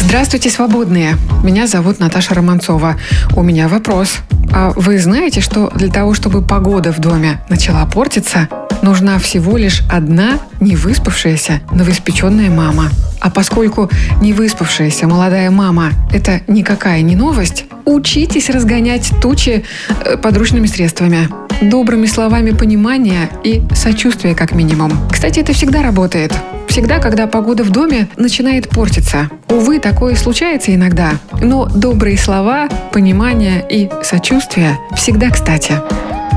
Здравствуйте, свободные! Меня зовут Наташа Романцова. У меня вопрос. А вы знаете, что для того, чтобы погода в доме начала портиться, нужна всего лишь одна невыспавшаяся новоиспеченная мама? А поскольку невыспавшаяся молодая мама – это никакая не новость, учитесь разгонять тучи подручными средствами. Добрыми словами понимания и сочувствия как минимум. Кстати, это всегда работает. Всегда, когда погода в доме начинает портиться. Увы, такое случается иногда. Но добрые слова, понимание и сочувствие всегда кстати.